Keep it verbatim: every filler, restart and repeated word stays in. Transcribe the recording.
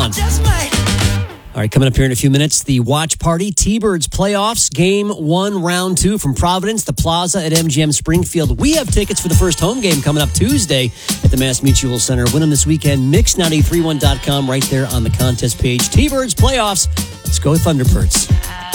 fun. All right, coming up here in a few minutes, the watch party, T-Birds playoffs, game one, round two from Providence, the Plaza at M G M Springfield. We have tickets for the first home game coming up Tuesday at the Mass Mutual Center. Win them this weekend. Mix nine eight three one dot com right there on the contest page. T-Birds playoffs. Let's go Thunderbirds.